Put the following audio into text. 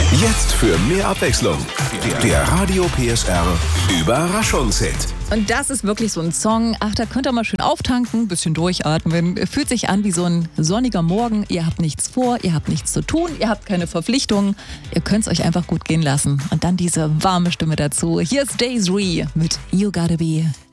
Jetzt für mehr Abwechslung. Der Radio PSR Überraschungshit. Und das ist wirklich so ein Song. Ach, da könnt ihr mal schön auftanken, ein bisschen durchatmen. Fühlt sich an wie so ein sonniger Morgen. Ihr habt nichts vor, ihr habt nichts zu tun, ihr habt keine Verpflichtungen. Ihr könnt es euch einfach gut gehen lassen. Und dann diese warme Stimme dazu. Hier ist Daisy mit You Gotta Be.